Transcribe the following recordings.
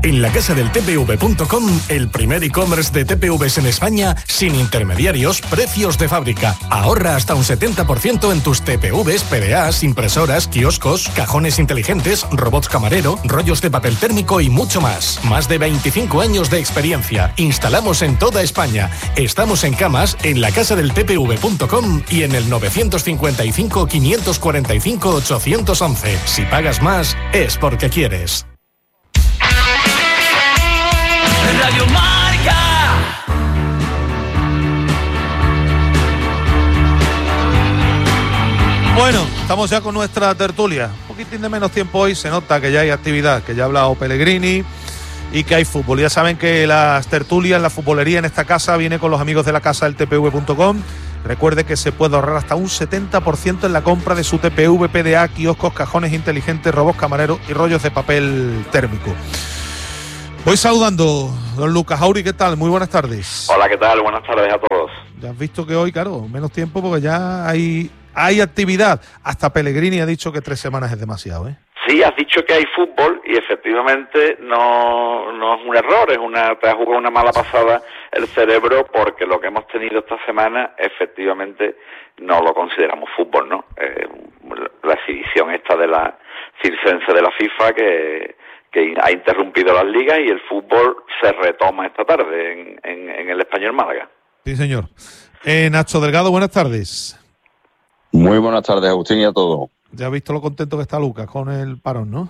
En lacasadeltpv.com, el primer e-commerce de TPVs en España, sin intermediarios, precios de fábrica. Ahorra hasta un 70% en tus TPVs, PDAs, impresoras, kioscos, cajones inteligentes, robots camarero, rollos de papel térmico y mucho más. Más de 25 años de experiencia. Instalamos en toda España. Estamos en Camas, en lacasadeltpv.com y en el 955 545 811. Si pagas más, es porque quieres. Radio Marca. Bueno, estamos ya con nuestra tertulia. Un poquitín de menos tiempo hoy, se nota que ya hay actividad, que ya ha hablado Pellegrini y que hay fútbol. Ya saben que las tertulias, la futbolería en esta casa viene con los amigos de la casa del TPV.com. Recuerde que se puede ahorrar hasta un 70% en la compra de su TPV, PDA, kioscos, cajones inteligentes, robots camareros y rollos de papel térmico. Voy saludando, don Lucas Auri, ¿qué tal? Muy buenas tardes. Hola, ¿qué tal? Buenas tardes a todos. Ya has visto que hoy, claro, menos tiempo porque ya hay actividad. Hasta Pellegrini ha dicho que 3 semanas es demasiado, ¿eh? Sí, has dicho que hay fútbol y efectivamente no es un error, te ha jugado una mala pasada el cerebro porque lo que hemos tenido esta semana efectivamente no lo consideramos fútbol, ¿no? La exhibición esta de la circense de la FIFA que ha interrumpido las ligas y el fútbol se retoma esta tarde en el Español Málaga. Sí, señor. Nacho Delgado, buenas tardes. Muy buenas tardes, Agustín, y a todos. Ya has visto lo contento que está Lucas con el parón, ¿no?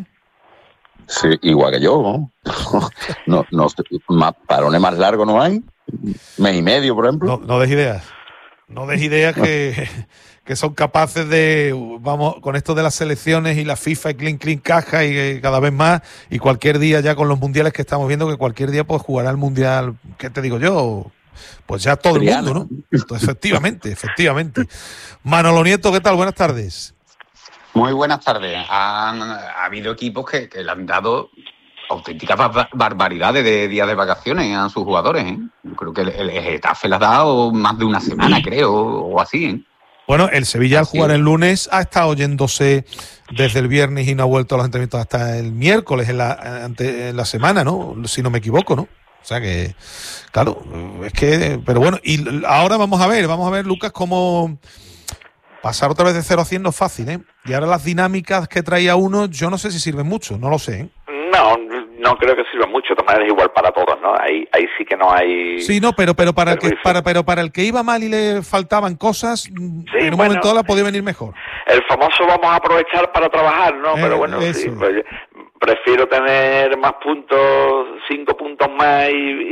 Sí, igual que yo, ¿no? no más parones más largos no hay. Mes y medio, por ejemplo. No des ideas. No des ideas que son capaces de, vamos, con esto de las selecciones y la FIFA y clean caja y cada vez más, y cualquier día ya con los mundiales que estamos viendo, que cualquier día pues jugará el mundial, ¿qué te digo yo? Pues ya todo el mundo, ¿no? Entonces, efectivamente. Manolo Nieto, ¿qué tal? Buenas tardes. Muy buenas tardes. Ha habido equipos que le han dado auténticas barbaridades de días de vacaciones a sus jugadores, ¿eh? Yo creo que el Getafe le ha dado más de una semana, creo, o así, ¿eh? Bueno, el Sevilla al jugar el lunes ha estado yéndose desde el viernes y no ha vuelto a los entrenamientos hasta el miércoles en la semana, ¿no? Si no me equivoco, ¿no? O sea que, claro, es que... Pero bueno, y ahora vamos a ver, Lucas, cómo pasar otra vez de 0 a 100 no es fácil, ¿eh? Y ahora las dinámicas que traía uno, yo no sé si sirven mucho, no lo sé, ¿eh? No creo que sirva mucho, de todas maneras es igual para todos, ¿no? Ahí sí que no hay... Sí, no, pero para el que iba mal y le faltaban cosas, sí, en un momento dado podía venir mejor. El famoso vamos a aprovechar para trabajar, ¿no? Pero bueno, sí, pues, prefiero tener más puntos, 5 puntos más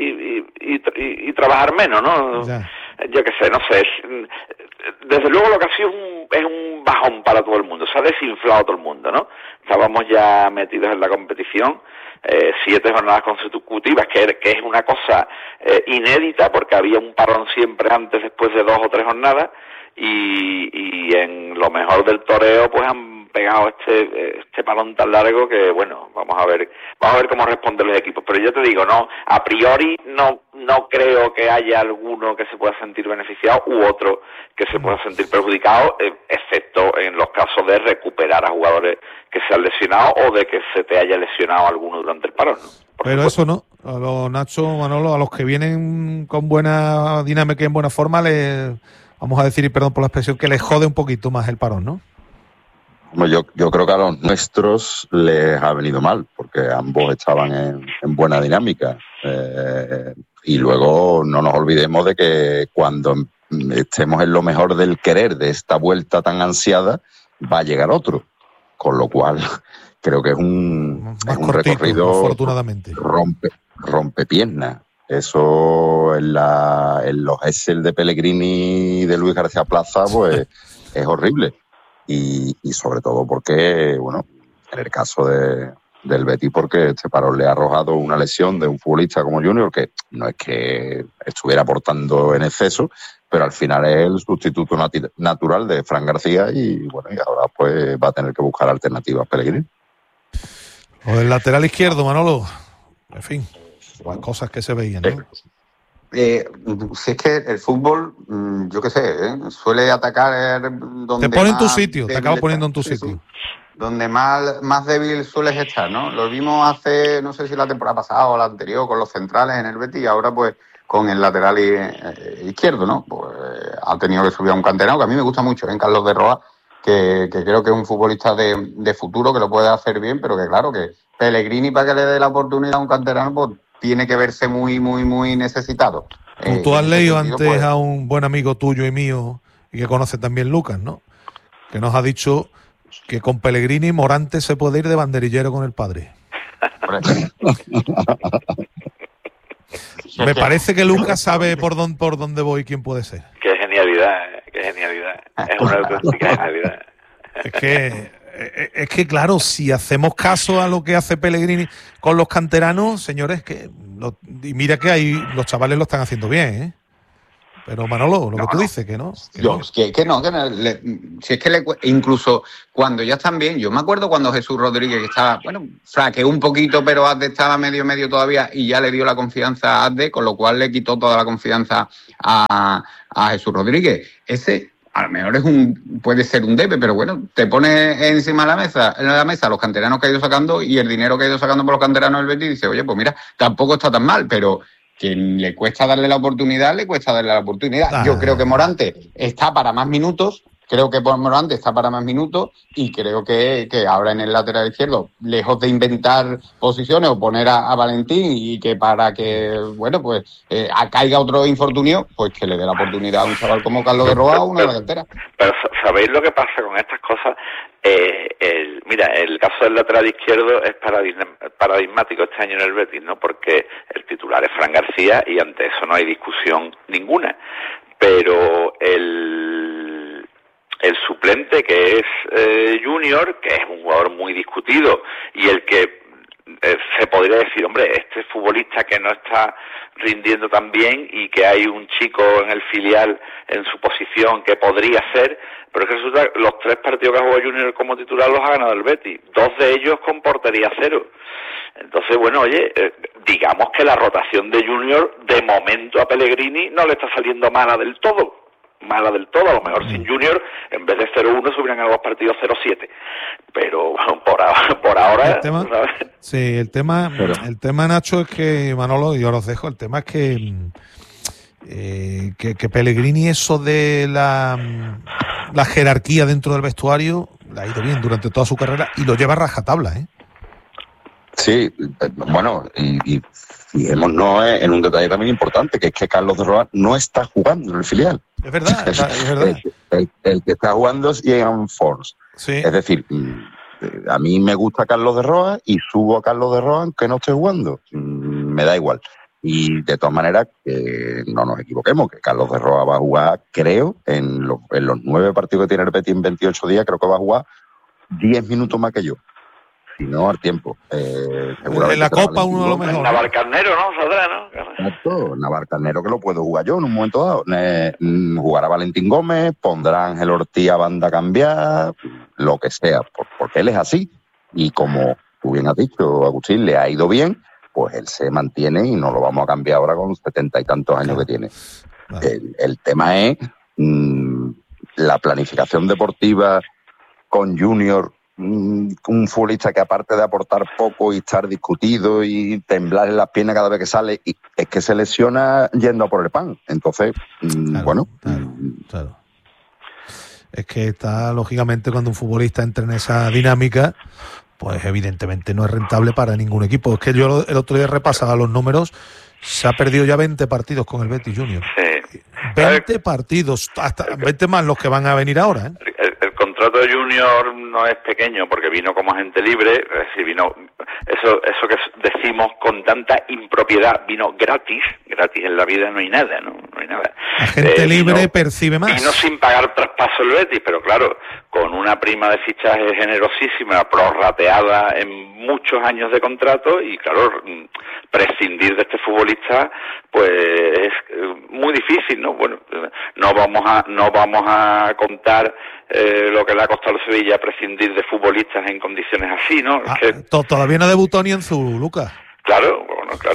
y trabajar menos, ¿no? Ya. Yo qué sé, no sé. Desde luego lo que ha sido es un bajón para todo el mundo, se ha desinflado todo el mundo, ¿no? Estábamos ya metidos en la competición, 7 jornadas consecutivas, que es una cosa inédita, porque había un parón siempre antes, después de 2 o 3 jornadas, y en lo mejor del toreo pues han pegado este parón tan largo que bueno, vamos a ver cómo responden los equipos, pero yo te digo, no, a priori no creo que haya alguno que se pueda sentir beneficiado u otro que se pueda sentir perjudicado, excepto en los casos de recuperar a jugadores que se han lesionado o de que se te haya lesionado alguno durante el parón, ¿no? Pero eso no, a los Nacho, Manolo, a los que vienen con buena dinámica y en buena forma, vamos a decir, y perdón por la expresión, que les jode un poquito más el parón, ¿no? Yo creo que a los nuestros les ha venido mal, porque ambos estaban en buena dinámica. Y luego no nos olvidemos de que cuando estemos en lo mejor del querer de esta vuelta tan ansiada, va a llegar otro. Con lo cual, creo que es un recorrido afortunadamente. Rompe piernas. Eso en los Excel de Pellegrini y de Luis García Plaza, pues es horrible. Y sobre todo porque, bueno, en el caso del Betis, porque este parón le ha arrojado una lesión de un futbolista como Junior, que no es que estuviera aportando en exceso, pero al final es el sustituto natural de Fran García y bueno, y ahora pues va a tener que buscar alternativas Pellegrini. O el lateral izquierdo, Manolo, en fin, las cosas que se veían, ¿no? Si es que el fútbol, yo qué sé, suele atacar donde te pone en tu sitio, te acaba poniendo en tu sitio. más débil sueles estar, ¿no? Lo vimos hace, no sé si la temporada pasada o la anterior, con los centrales en el Betis, y ahora pues con el lateral izquierdo, ¿no? Pues ha tenido que subir a un canterano, que a mí me gusta mucho, en Carlos de Roa, que creo que es un futbolista de futuro, que lo puede hacer bien, pero que claro, que Pellegrini, para que le dé la oportunidad a un canterano, pues tiene que verse muy, muy, muy necesitado. Tú has leído antes pues, a un buen amigo tuyo y mío, y que conoce también Lucas, ¿no? Que nos ha dicho que con Pellegrini Morante se puede ir de banderillero con el padre. Me parece que Lucas sabe por dónde voy y quién puede ser. Qué genialidad. Es una auténtica genialidad. Es que claro, si hacemos caso a lo que hace Pellegrini con los canteranos, señores, y mira que ahí los chavales lo están haciendo bien, ¿eh? Pero Manolo, lo que tú dices, que no. Si es que incluso cuando ya están bien, yo me acuerdo cuando Jesús Rodríguez, que estaba, fraqueó un poquito, pero Asde estaba medio todavía y ya le dio la confianza a Asde, con lo cual le quitó toda la confianza a Jesús Rodríguez. Ese a lo mejor puede ser un debe, pero bueno, te pones encima de la mesa los canteranos que ha ido sacando y el dinero que ha ido sacando por los canteranos del Betis, y dice, oye, pues mira, tampoco está tan mal, pero quien le cuesta darle la oportunidad, Claro. Yo creo que Morante está para más minutos, y creo que ahora en el lateral izquierdo, lejos de inventar posiciones o poner a Valentín y que para que, caiga otro infortunio, pues que le dé la oportunidad a un chaval como Carlos de Roa, uno de la cantera. Pero ¿sabéis lo que pasa con estas cosas? El caso del lateral izquierdo es paradigmático este año en el Betis, ¿no? Porque el titular es Fran García y ante eso no hay discusión ninguna. Pero el suplente, que es Junior, que es un jugador muy discutido y el que se podría decir, hombre, este futbolista que no está rindiendo tan bien y que hay un chico en el filial en su posición que podría ser, pero es que resulta que los 3 partidos que ha jugado Junior como titular los ha ganado el Betis, 2 de ellos con portería 0. Entonces, digamos que la rotación de Junior de momento a Pellegrini no le está saliendo mala del todo, a lo mejor sin Junior en vez de 0-1 se hubieran ganado los partidos 0-7, pero por ahora el tema Nacho es que, Manolo, yo los dejo, el tema es que Pellegrini, eso de la jerarquía dentro del vestuario le ha ido bien durante toda su carrera y lo lleva a rajatabla, ¿eh? Sí, y fijémonos en un detalle también importante, que es que Carlos de Roa no está jugando en el filial. Es verdad. El que está jugando es Ian Force. Sí. Es decir, a mí me gusta Carlos de Roa y subo a Carlos de Roa aunque no esté jugando. Me da igual. Y de todas maneras, que no nos equivoquemos, que Carlos de Roa va a jugar, creo, en los 9 partidos que tiene el Betis en 28 días, creo que va a jugar 10 minutos más que yo. Si no, al tiempo. En la Copa uno de los mejores. Navarcarnero, ¿no? Saldrá, ¿no? Exacto, Navarcarnero, que lo puedo jugar yo en un momento dado. Jugará Valentín Gómez, pondrá Ángel Ortiz a banda a cambiar, lo que sea, porque él es así. Y como tú bien has dicho, Agustín, le ha ido bien, pues él se mantiene y no lo vamos a cambiar ahora con 70 y tantos años que tiene. Vale. El tema es la planificación deportiva con Junior, un futbolista que aparte de aportar poco y estar discutido y temblar en las piernas cada vez que sale, y es que se lesiona yendo a por el pan. Entonces, Claro. Es que está, lógicamente, cuando un futbolista entra en esa dinámica, pues evidentemente no es rentable para ningún equipo. Es que yo el otro día repasaba los números, se ha perdido ya 20 partidos con el Betis Junior. Sí. 20 partidos, hasta 20 más los que van a venir ahora, ¿eh? El contrato de Junior no es pequeño porque vino como agente libre, es decir, vino eso que decimos con tanta impropiedad, vino gratis en la vida no hay nada, ¿no? No hay nada. Agente libre percibe más. Vino sin pagar traspaso el Betis, pero claro, con una prima de fichaje generosísima, prorrateada en muchos años de contrato, y claro, prescindir de este futbolista pues es muy difícil, ¿no? Bueno, no vamos a contar lo que le ha costado a Sevilla prescindir de futbolistas en condiciones así, ¿no? Todavía no debutó ni en su Lucas. Claro,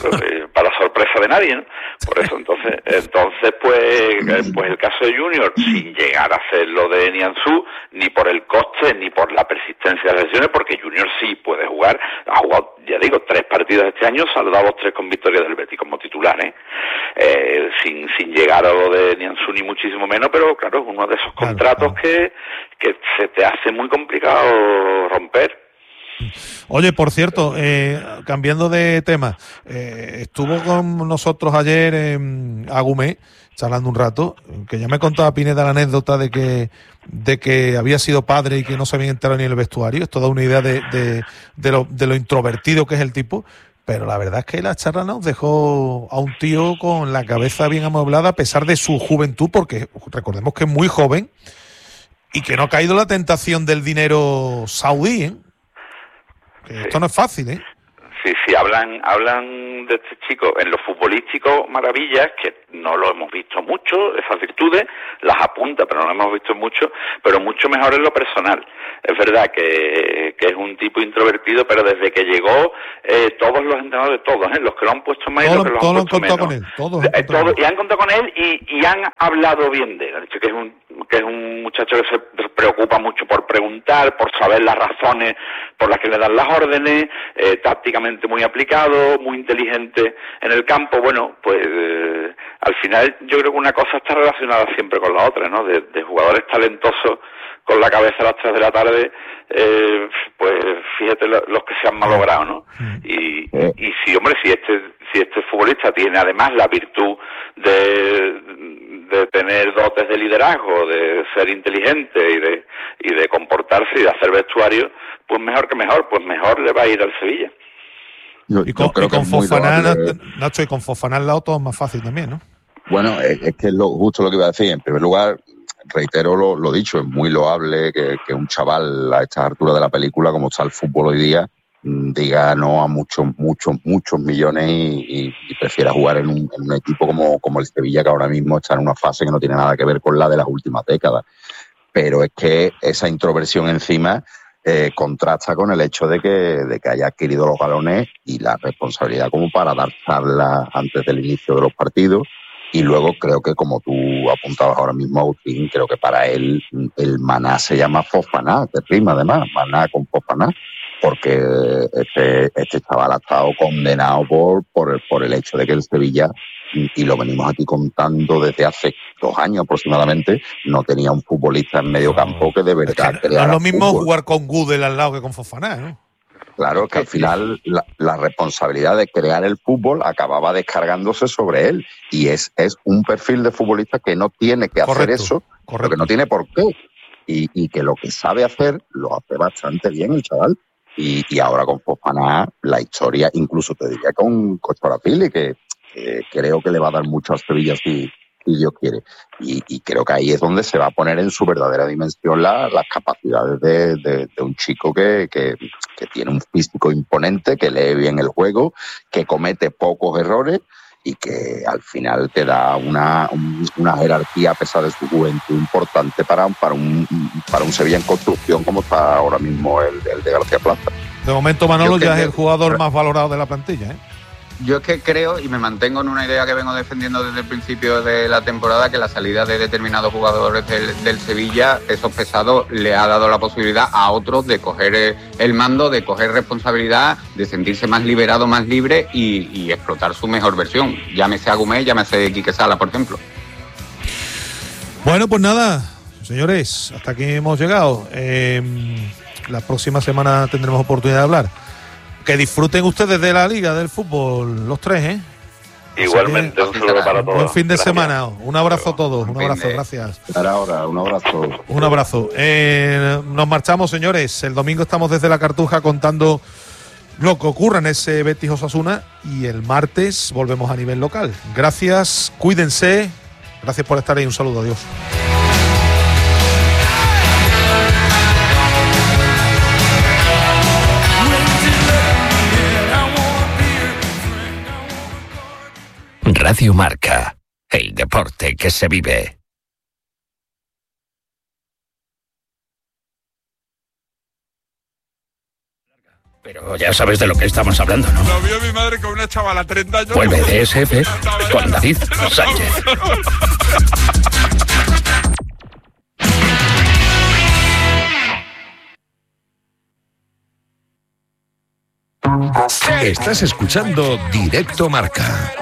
para sorpresa de nadie, ¿no? Por eso entonces pues el caso de Junior, sin llegar a ser lo de Nianzú, ni por el coste ni por la persistencia de las lesiones, porque Junior sí puede jugar, ha jugado, ya digo, 3 partidos este año, saludado los 3 con victoria del Betis como titular, sin llegar a lo de Nianzú ni muchísimo menos, pero claro, es uno de esos contratos que se te hace muy complicado romper. Oye, por cierto, cambiando de tema, estuvo con nosotros ayer en Agumé, charlando un rato, que ya me contaba Pineda la anécdota de que había sido padre y que no se había enterado ni en el vestuario. Esto da una idea de lo introvertido que es el tipo, pero la verdad es que la charla nos dejó a un tío con la cabeza bien amueblada a pesar de su juventud, porque recordemos que es muy joven y que no ha caído en la tentación del dinero saudí, ¿eh? Esto no es fácil, ¿eh? Sí, hablan de este chico en lo futbolístico, maravillas, que no lo hemos visto mucho, esas virtudes, las apunta, pero no lo hemos visto mucho, pero mucho mejor en lo personal. Es verdad que es un tipo introvertido, pero desde que llegó, todos los entrenadores, los que lo han puesto más y los que lo han puesto menos. Todos y han contado con él y han hablado bien de él. Han dicho que es un muchacho que se preocupa mucho por preguntar, por saber las razones por las que le dan las órdenes, tácticamente muy aplicado, muy inteligente en el campo. Bueno, pues al final yo creo que una cosa está relacionada siempre con la otra, ¿no? De jugadores talentosos con la cabeza a las 3 de la tarde, pues fíjate los que se han malogrado, ¿no? Y si este futbolista tiene además la virtud de tener dotes de liderazgo, de ser inteligente y de comportarse y de hacer vestuario, pues mejor que mejor, pues mejor le va a ir al Sevilla. Y con Fofana, Nacho, y con Fofana al lado todo es más fácil también, ¿no? Bueno, es que es justo lo que iba a decir. En primer lugar, reitero lo dicho, es muy loable que un chaval a estas alturas de la película, como está el fútbol hoy día, diga no a muchos millones y prefiera jugar en un equipo como el Sevilla, que ahora mismo está en una fase que no tiene nada que ver con la de las últimas décadas. Pero es que esa introversión encima contrasta con el hecho de que haya adquirido los balones y la responsabilidad como para dar charla antes del inicio de los partidos. Y luego creo que, como tú apuntabas ahora mismo, Agustín, creo que para él el Maná se llama Fofana, que rima además, Maná con Fofana, porque este chaval ha estado condenado por el hecho de que el Sevilla, y lo venimos aquí contando desde hace 2 años aproximadamente, no tenía un futbolista en medio campo que de verdad es que no es lo mismo fútbol. Jugar con Gudel al lado que con Fofana, ¿no? Claro, que al final la responsabilidad de crear el fútbol acababa descargándose sobre él. Y es un perfil de futbolista que no tiene que hacer eso, porque no tiene por qué. Y que lo que sabe hacer, lo hace bastante bien el chaval. Y ahora con Fofana, la historia, incluso te diría con Cochorapili, que creo que le va a dar mucho a Sevilla si Dios quiere. Y creo que ahí es donde se va a poner en su verdadera dimensión las capacidades de un chico que tiene un físico imponente, que lee bien el juego, que comete pocos errores y que al final te da una jerarquía a pesar de su juventud importante para un Sevilla en construcción como está ahora mismo el de García Plaza. De momento Manolo ya es el jugador más valorado de la plantilla, ¿eh? Yo es que creo, y me mantengo en una idea que vengo defendiendo desde el principio de la temporada, que la salida de determinados jugadores del Sevilla, esos pesados, le ha dado la posibilidad a otros de coger el mando, de coger responsabilidad, de sentirse más liberado, más libre y explotar su mejor versión. Llámese Agumé, llámese Quique Sala, por ejemplo. Bueno, pues nada, señores, hasta aquí hemos llegado. La próxima semana tendremos oportunidad de hablar. Que disfruten ustedes de la Liga del Fútbol, los 3, ¿eh? Igualmente, un saludo para todos. Buen fin de semana. Un abrazo a todos. Un abrazo, gracias. Ahora, un abrazo. Un abrazo. Nos marchamos, señores. El domingo estamos desde la Cartuja contando lo que ocurra en ese Betis Osasuna y el martes volvemos a nivel local. Gracias, cuídense. Gracias por estar ahí. Un saludo, adiós. Radio Marca, el deporte que se vive. Pero ya sabes de lo que estamos hablando, ¿no? Lo vio mi madre con una chavala 30 años. Vuelve DSF con David Sánchez. Estás escuchando Directo Marca.